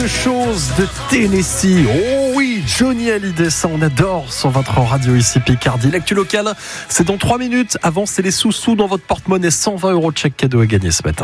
Chose de Tennessee. Oh oui, Johnny Hallyday, ça on adore sur votre radio ici Picardie. L'actu locale, c'est dans 3 minutes. Avant, c'est les sous-sous dans votre porte-monnaie. 120 € de chèque cadeau à gagner ce matin.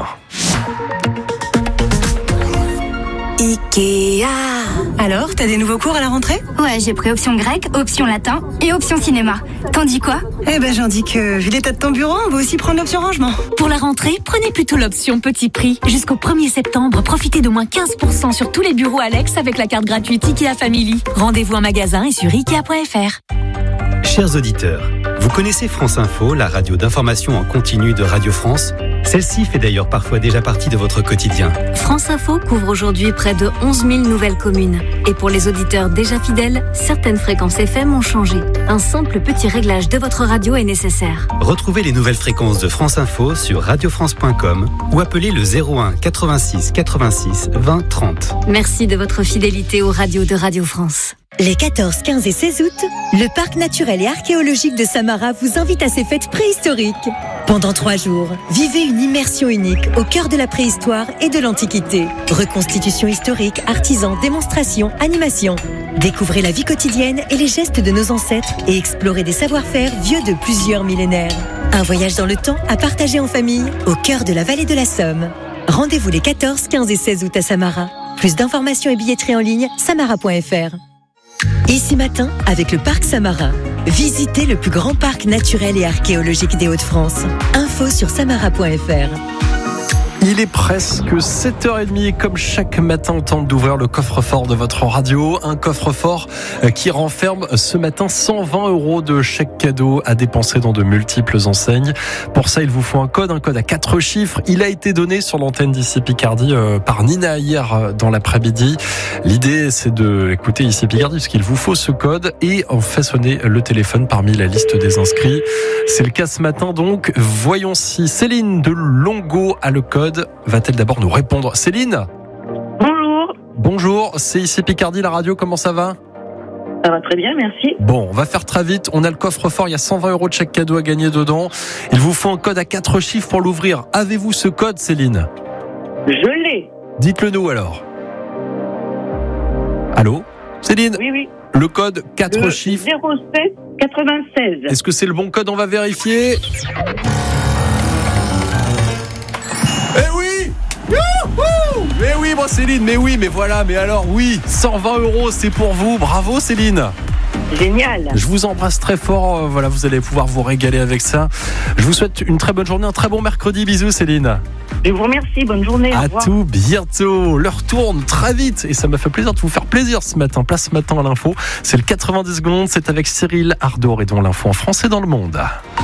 Ikea. Alors, t'as des nouveaux cours à la rentrée ? Ouais, j'ai pris option grec, option latin et option cinéma. T'en dis quoi ? Eh ben, j'en dis que, vu l'état de ton bureau, on va aussi prendre l'option rangement. Pour la rentrée, prenez plutôt l'option petit prix. Jusqu'au 1er septembre, profitez d'au moins 15% sur tous les bureaux Alex avec la carte gratuite Ikea Family. Rendez-vous en magasin et sur Ikea.fr. Chers auditeurs, vous connaissez France Info, la radio d'information en continu de Radio France ? Celle-ci fait d'ailleurs parfois déjà partie de votre quotidien. France Info couvre aujourd'hui près de 11 000 nouvelles communes. Et pour les auditeurs déjà fidèles, certaines fréquences FM ont changé. Un simple petit réglage de votre radio est nécessaire. Retrouvez les nouvelles fréquences de France Info sur radiofrance.com ou appelez le 01 86 86 20 30. Merci de votre fidélité aux radios de Radio France. Les 14, 15 et 16 août, le parc naturel et archéologique de Samara vous invite à ses fêtes préhistoriques. Pendant 3 jours, vivez une immersion unique au cœur de la préhistoire et de l'Antiquité. Reconstitution historique, artisans, démonstrations, animations. Découvrez la vie quotidienne et les gestes de nos ancêtres et explorez des savoir-faire vieux de plusieurs millénaires. Un voyage dans le temps à partager en famille au cœur de la vallée de la Somme. Rendez-vous les 14, 15 et 16 août à Samara. Plus d'informations et billetterie en ligne, samara.fr. Ici matin, avec le parc Samara. Visitez le plus grand parc naturel et archéologique des Hauts-de-France. Info sur samara.fr. Il est presque 7h30, comme chaque matin, temps d'ouvrir le coffre-fort de votre radio. Un coffre-fort qui renferme ce matin 120 € de chèque cadeau à dépenser dans de multiples enseignes. Pour ça, il vous faut un code à 4 chiffres. Il a été donné sur l'antenne d'ici Picardie par Nina hier dans l'après-midi. L'idée, c'est de écouter ici Picardie, parce qu'il vous faut ce code et on fait sonner le téléphone parmi la liste des inscrits. C'est le cas ce matin donc. Voyons si Céline de Longo a le code. Va-t-elle d'abord nous répondre ? Céline ? Bonjour. Bonjour, c'est ici Picardie, la radio, comment ça va ? Ça va très bien, merci. Bon, on va faire très vite, on a le coffre-fort, il y a 120 € de chèque cadeau à gagner dedans. Il vous faut un code à 4 chiffres pour l'ouvrir. Avez-vous ce code, Céline ? Je l'ai. Dites-le nous alors. Allô ? Céline ? Oui. Le code 4 chiffres. 07 96. Est-ce que c'est le bon code ? On va vérifier. Eh oui ! Youhou ! Mais oui, moi Céline, mais voilà, mais alors oui, 120 €, c'est pour vous. Bravo Céline. Génial. Je vous embrasse très fort. Voilà, vous allez pouvoir vous régaler avec ça. Je vous souhaite une très bonne journée, un très bon mercredi. Bisous Céline. Je vous remercie, bonne journée. À tout bientôt. L'heure tourne très vite et ça m'a fait plaisir de vous faire plaisir ce matin. Place matin à l'info. C'est le 90 secondes. C'est avec Cyril Ardor et dont l'info en français dans le monde.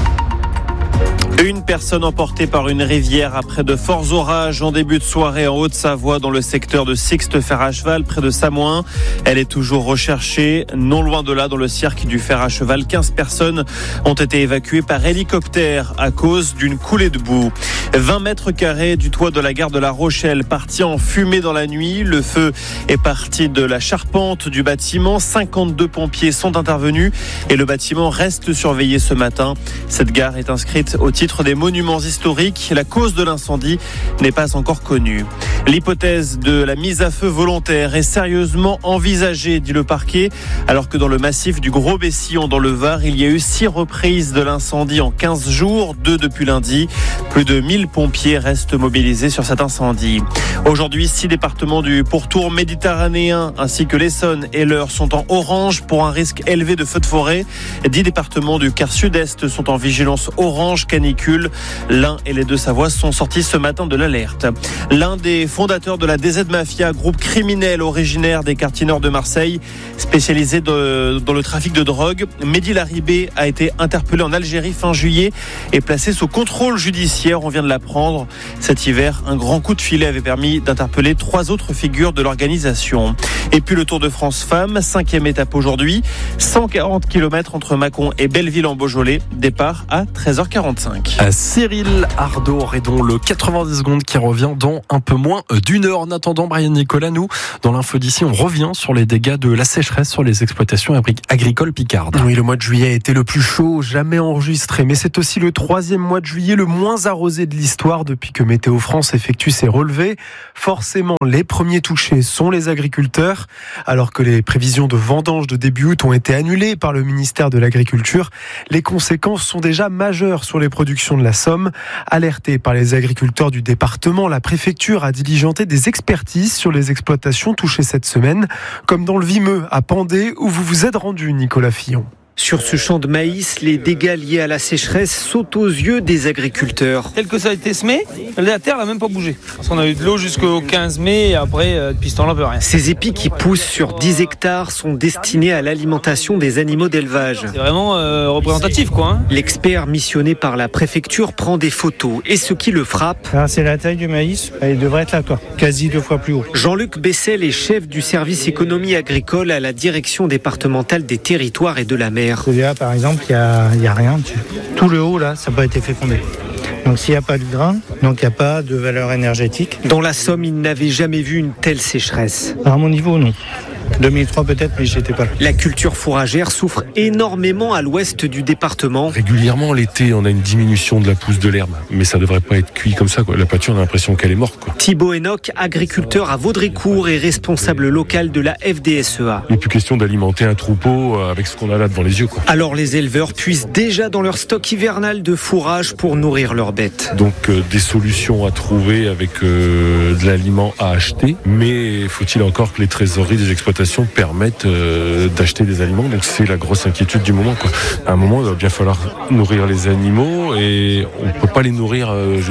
Une personne emportée par une rivière après de forts orages en début de soirée en Haute-Savoie dans le secteur de Sixte Fer à Cheval près de Samoin. Elle est toujours recherchée. Non loin de là, dans le cirque du Fer à Cheval, 15 personnes ont été évacuées par hélicoptère à cause d'une coulée de boue. 20 mètres carrés du toit de la gare de La Rochelle parti en fumée dans la nuit. Le feu est parti de la charpente du bâtiment. 52 pompiers sont intervenus et le bâtiment reste surveillé ce matin. Cette gare est inscrite au titre des monuments historiques. La cause de l'incendie n'est pas encore connue. L'hypothèse de la mise à feu volontaire est sérieusement envisagée, dit le parquet, alors que dans le massif du Gros-Bessillon dans le Var, il y a eu 6 reprises de l'incendie en 15 jours, 2 depuis lundi. Plus de 1000 pompiers restent mobilisés sur cet incendie. Aujourd'hui, 6 départements du pourtour méditerranéen ainsi que l'Essonne et l'Eure sont en orange pour un risque élevé de feux de forêt. 10 départements du quart sud-est sont en vigilance orange canicule. L'Ain et les Deux-Savoies sont sortis ce matin de l'alerte. L'un des fondateur de la DZ Mafia, groupe criminel originaire des quartiers nord de Marseille, spécialisé dans le trafic de drogue. Mehdi Laribé a été interpellé en Algérie fin juillet et placé sous contrôle judiciaire, on vient de l'apprendre. Cet hiver, un grand coup de filet avait permis d'interpeller 3 autres figures de l'organisation. Et puis le Tour de France Femmes, 5e étape aujourd'hui, 140 km entre Mâcon et Belleville en Beaujolais, départ à 13h45. 5. Cyril Ardo-Redon, le 90 secondes qui revient dans un peu moins d'une heure. En attendant, Brian Nicolas, nous, dans l'info d'ici, on revient sur les dégâts de la sécheresse sur les exploitations agricoles picardes. Oui, le mois de juillet a été le plus chaud jamais enregistré, mais c'est aussi le 3e mois de juillet le moins arrosé de l'histoire depuis que Météo France effectue ses relevés. Forcément, les premiers touchés sont les agriculteurs. Alors que les prévisions de vendange de début août ont été annulées par le ministère de l'Agriculture, les conséquences sont déjà majeures sur les productions de la Somme. Alertée par les agriculteurs du département, la préfecture a diligenté des expertises sur les exploitations touchées cette semaine, comme dans le Vimeux, à Pendée, où vous vous êtes rendu, Nicolas Fillon. Sur ce champ de maïs, les dégâts liés à la sécheresse sautent aux yeux des agriculteurs. Tel que ça a été semé, la terre n'a même pas bougé. Parce qu'on a eu de l'eau jusqu'au 15 mai et après, depuis ce temps-là, on peut rien. Ces épis qui poussent sur 10 hectares sont destinés à l'alimentation des animaux d'élevage. C'est vraiment représentatif, quoi. L'expert missionné par la préfecture prend des photos. Et ce qui le frappe... c'est la taille du maïs. Il devrait être là, quoi. Quasi 2 fois plus haut. Jean-Luc Bessel est chef du service économie agricole à la direction départementale des territoires et de la mer. Là, par exemple, il y a rien. Tout le haut, là, ça n'a pas été fécondé. Donc s'il n'y a pas de grain, donc il n'y a pas de valeur énergétique. Dans la Somme, il n'avait jamais vu une telle sécheresse. À mon niveau, non. 2003 peut-être, mais j'étais pas là. La culture fourragère souffre énormément à l'ouest du département. Régulièrement, l'été, on a une diminution de la pousse de l'herbe. Mais ça ne devrait pas être cuit comme ça, quoi. La pâture, on a l'impression qu'elle est morte, quoi. Thibaut Enoch, agriculteur à Vaudrécourt et responsable local de la FDSEA. Il n'est plus question d'alimenter un troupeau avec ce qu'on a là devant les yeux, quoi. Alors les éleveurs puisent déjà dans leur stock hivernal de fourrage pour nourrir leurs bêtes. Donc des solutions à trouver avec de l'aliment à acheter. Mais faut-il encore que les trésoreries des exploitations permettent d'acheter des aliments. Donc c'est la grosse inquiétude du moment, quoi. À un moment, il va bien falloir nourrir les animaux et on ne peut pas les nourrir,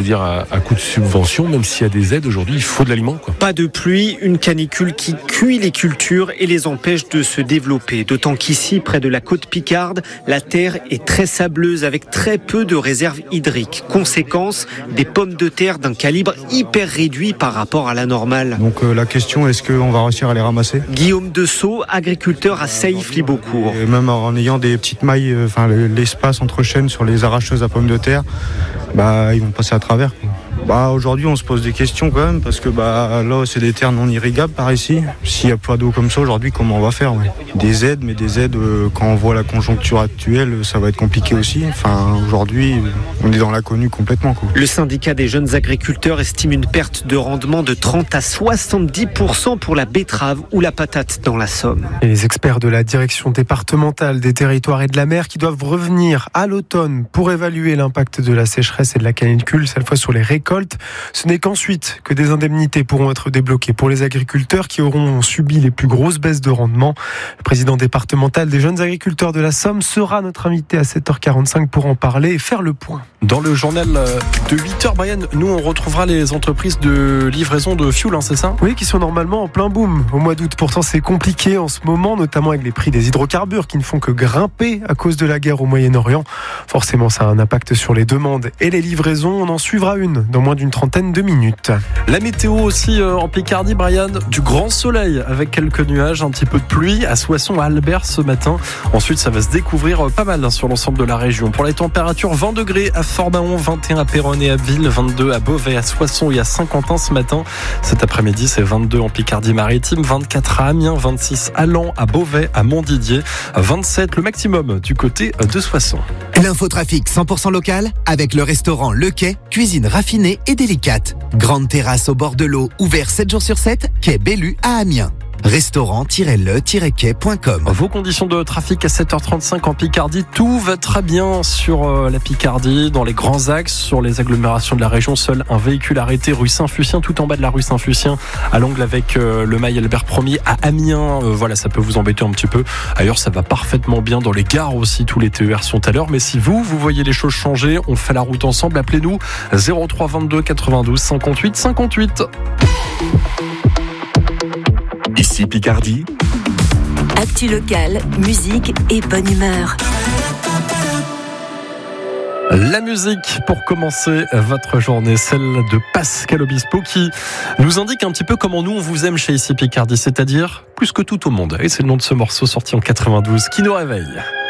à coup de subvention, même s'il y a des aides aujourd'hui, il faut de l'aliment, quoi. Pas de pluie, une canicule qui cuit les cultures et les empêche de se développer. D'autant qu'ici, près de la côte picarde, la terre est très sableuse avec très peu de réserves hydriques. Conséquence, des pommes de terre d'un calibre hyper réduit par rapport à la normale. Donc la question, est-ce qu'on va réussir à les ramasser ? Guillaume Dessau, agriculteur à Saïf-Libeaucourt. Et même en ayant des petites mailles, l'espace entre chaînes sur les arracheuses à pommes de terre, ils vont passer à travers, quoi. Aujourd'hui, on se pose des questions quand même, parce que là, c'est des terres non irrigables par ici. S'il n'y a pas d'eau comme ça aujourd'hui, comment on va faire ? Des aides, mais des aides, quand on voit la conjoncture actuelle, ça va être compliqué aussi. Aujourd'hui, on est dans l'inconnu complètement, quoi. Le syndicat des jeunes agriculteurs estime une perte de rendement de 30 à 70% pour la betterave ou la patate dans la Somme. Et les experts de la direction départementale des territoires et de la mer qui doivent revenir à l'automne pour évaluer l'impact de la sécheresse et de la canicule, cette fois sur les récoltes. Ce n'est qu'ensuite que des indemnités pourront être débloquées pour les agriculteurs qui auront subi les plus grosses baisses de rendement. Le président départemental des jeunes agriculteurs de la Somme sera notre invité à 7h45 pour en parler et faire le point. Dans le journal de 8h, Brian, nous on retrouvera les entreprises de livraison de fuel, c'est ça ? Oui, qui sont normalement en plein boom au mois d'août. Pourtant, c'est compliqué en ce moment, notamment avec les prix des hydrocarbures qui ne font que grimper à cause de la guerre au Moyen-Orient. Forcément, ça a un impact sur les demandes et les livraisons. On en suivra une dans moins d'une trentaine de minutes. La météo aussi en Picardie, Brian, du grand soleil avec quelques nuages, un petit peu de pluie à Soissons, à Albert ce matin. Ensuite, ça va se découvrir pas mal sur l'ensemble de la région. Pour les températures, 20 degrés à Fort-Mahon, 21 à Péronne et à Ville, 22 à Beauvais, à Soissons et à Saint-Quentin ce matin. Cet après-midi, c'est 22 en Picardie-Maritime, 24 à Amiens, 26 à Laon, à Beauvais, à Montdidier, 27 le maximum du côté de Soissons. L'infotrafic 100% local avec le restaurant Le Quai, cuisine raffinée et délicate. Grande terrasse au bord de l'eau, ouvert 7 jours sur 7, quai Bellu à Amiens. Restaurant-le-quai.com. Vos conditions de trafic à 7h35 en Picardie, tout va très bien sur la Picardie, dans les grands axes, sur les agglomérations de la région. Seul un véhicule arrêté rue Saint-Fucien, tout en bas de la rue Saint-Fucien, à l'angle avec le mail Albert Ier à Amiens. Ça peut vous embêter un petit peu. Ailleurs, ça va parfaitement bien. Dans les gares aussi, tous les TER sont à l'heure. Mais si vous voyez les choses changer, on fait la route ensemble. Appelez-nous 03 22 92 58 58. Ici Picardie. Actu locale, musique et bonne humeur. La musique pour commencer votre journée, celle de Pascal Obispo qui nous indique un petit peu comment nous on vous aime chez Ici Picardie, c'est-à-dire plus que tout au monde. Et c'est le nom de ce morceau sorti en 92 qui nous réveille.